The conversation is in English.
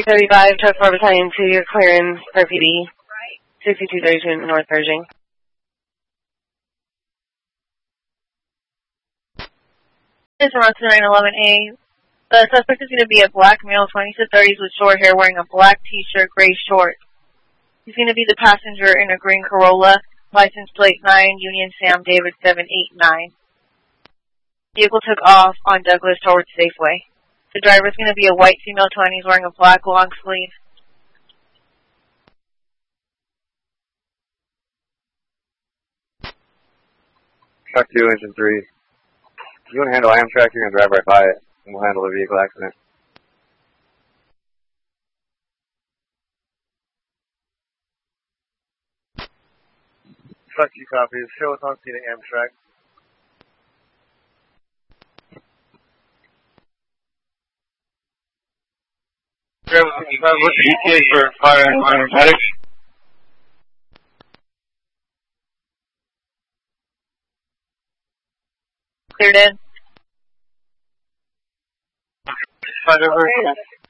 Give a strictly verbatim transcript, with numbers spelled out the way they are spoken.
three thirty-five, Truck four Battalion two, you're clearing R P D, sixty-two thirty-two North Pershing. This is around nine eleven A. The suspect is going to be a black male, twenties to thirties, with short hair, wearing a black t-shirt, gray shorts. He's going to be the passenger in a green Corolla, license plate nine, Union Sam David seven eight nine. Vehicle took off on Douglas towards Safeway. The driver is going to be a white female, twenties, wearing a black long sleeve. Truck two, engine three. You want to handle Amtrak, you're going to drive right by it, and we'll handle the vehicle accident. Truck two copies. Show us on scene at Amtrak. What's the E T A for fire and paramedics? Cleared in. Five over.